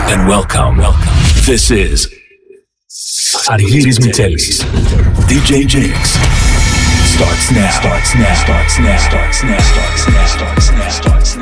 and welcome. This is Argyris Mitelis. DJ Jinx starts now.